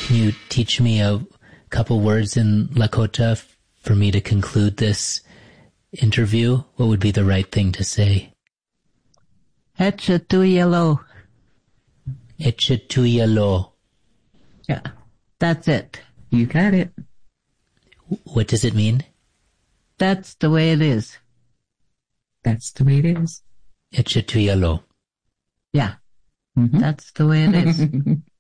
Can you teach me a couple words in Lakota for me to conclude this interview? What would be the right thing to say? Etchetuyalo. Etchetuyalo. Yeah, that's it. You got it. What does it mean? That's the way it is. That's the way it is. Etchetuyalo. Yeah, that's the way it is.